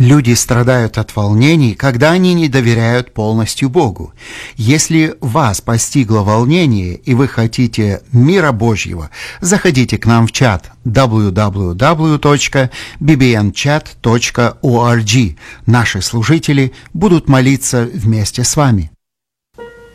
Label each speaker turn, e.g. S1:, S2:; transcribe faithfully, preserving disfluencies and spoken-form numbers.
S1: Люди страдают от волнений, когда они не доверяют полностью Богу. Если вас постигло волнение и вы хотите мира Божьего, заходите к нам в чат дабл ю дабл ю дабл ю точка би би эн чат точка орг. Наши служители будут молиться вместе с вами.